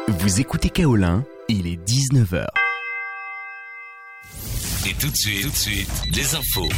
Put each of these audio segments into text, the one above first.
Vous écoutez Kaolin, il est 19h. Et tout de suite, les infos.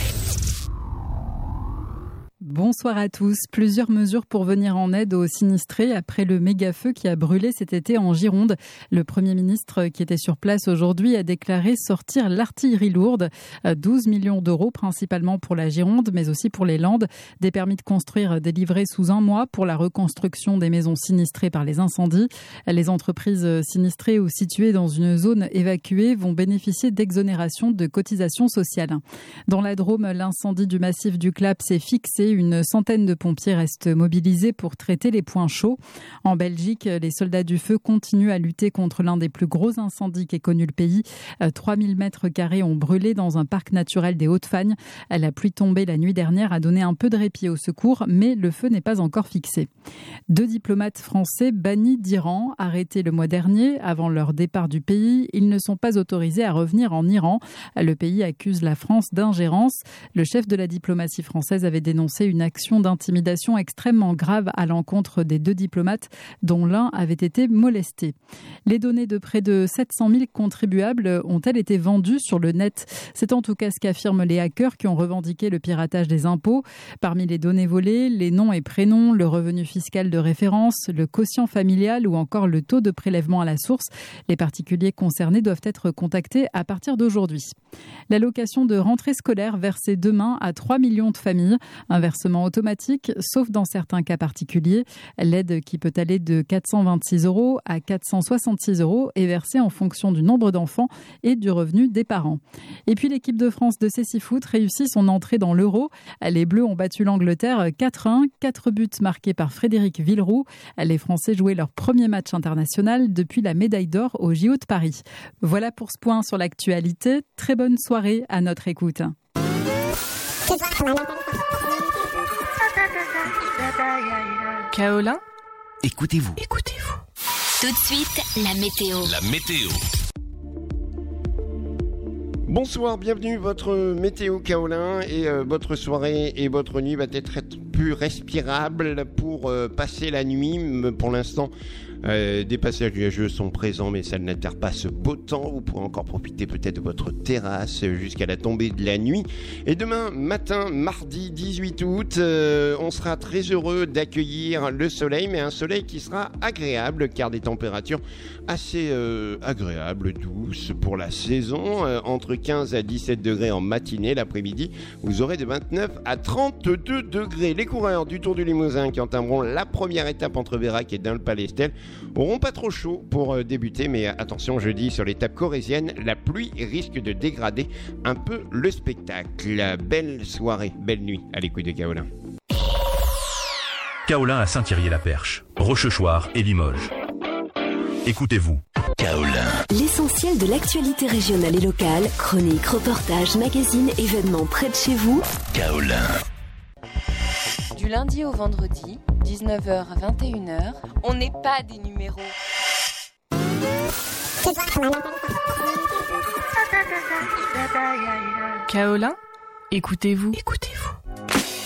Bonsoir à tous. Plusieurs mesures pour venir en aide aux sinistrés après le méga-feu qui a brûlé cet été en Gironde. Le Premier ministre qui était sur place aujourd'hui a déclaré sortir l'artillerie lourde. 12 millions d'euros principalement pour la Gironde, mais aussi pour les Landes. Des permis de construire délivrés sous un mois pour la reconstruction des maisons sinistrées par les incendies. Les entreprises sinistrées ou situées dans une zone évacuée vont bénéficier d'exonérations de cotisations sociales. Dans la Drôme, l'incendie du massif du Clap s'est fixé. Une centaine de pompiers restent mobilisés pour traiter les points chauds. En Belgique, les soldats du feu continuent à lutter contre l'un des plus gros incendies qu'ait connu le pays. 3000 mètres carrés ont brûlé dans un parc naturel des Hauts-de-Fagne. La pluie tombée la nuit dernière a donné un peu de répit aux secours, mais le feu n'est pas encore fixé. 2 diplomates français bannis d'Iran, arrêtés le mois dernier avant leur départ du pays. Ils ne sont pas autorisés à revenir en Iran. Le pays accuse la France d'ingérence. Le chef de la diplomatie française avait dénoncé une action d'intimidation extrêmement grave à l'encontre des 2 diplomates dont l'un avait été molesté. Les données de près de 700 000 contribuables ont-elles été vendues sur le net? C'est en tout cas ce qu'affirment les hackers qui ont revendiqué le piratage des impôts. Parmi les données volées, les noms et prénoms, le revenu fiscal de référence, le quotient familial ou encore le taux de prélèvement à la source. Les particuliers concernés doivent être contactés à partir d'aujourd'hui. L'allocation de rentrée scolaire versée demain à 3 millions de familles. Un versement automatique, sauf dans certains cas particuliers. L'aide qui peut aller de 426 € à 466 € est versée en fonction du nombre d'enfants et du revenu des parents. Et puis l'équipe de France de cécifoot réussit son entrée dans l'Euro. Les Bleus ont battu l'Angleterre 4-1, 4 buts marqués par Frédéric Villeroux. Les Français jouaient leur premier match international depuis la médaille d'or au JO de Paris. Voilà pour ce point sur l'actualité. Très bonne soirée à notre écoute. Kaolin, Écoutez-vous. Tout de suite, la météo. La météo. Bonsoir, bienvenue, votre météo Kaolin et votre soirée et votre nuit va être plus respirable pour passer la nuit. Pour l'instant, des passages nuageux sont présents, mais ça n'altère pas ce beau temps. Vous pourrez encore profiter peut-être de votre terrasse jusqu'à la tombée de la nuit. Et demain matin, mardi 18 août, on sera très heureux d'accueillir le soleil, mais un soleil qui sera agréable, car des températures assez agréables, douces pour la saison, entre 15 à 17 degrés en matinée. L'après-midi, vous aurez de 29 à 32 degrés. Les coureurs du Tour du Limousin qui entameront la première étape entre Vérac et Dun-le-Palestel auront pas trop chaud pour débuter, mais attention, jeudi sur l'étape corrézienne, la pluie risque de dégrader un peu le spectacle. Belle soirée, belle nuit à l'écoute de Kaolin. Kaolin à Saint-Thierry-la-Perche, Rochechouart et Limoges. Écoutez-vous. Kaolin. L'essentiel de l'actualité régionale et locale, chroniques, reportages, magazines, événements près de chez vous. Kaolin. du lundi au vendredi, 19h à 21h, on n'est pas des numéros. Kaolin, écoutez-vous.